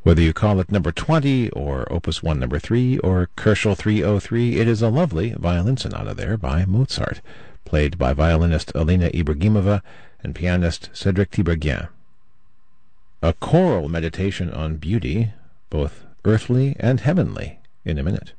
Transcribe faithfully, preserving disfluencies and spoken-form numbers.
Whether you call it number twenty, or Opus one number three, or Kerschel three oh three, it is a lovely violin sonata there by Mozart, played by violinist Alina Ibragimova and pianist Cedric Tiberghien. A choral meditation on beauty, both earthly and heavenly, in a minute.